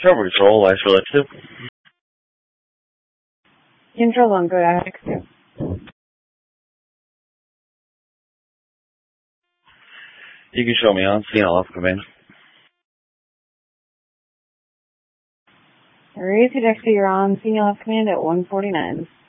Travel Control, Last Relay 2. Control on code X2. You can show me on CNL Alpha Command. Raise your X2, you're on CNL Alpha Command at 149.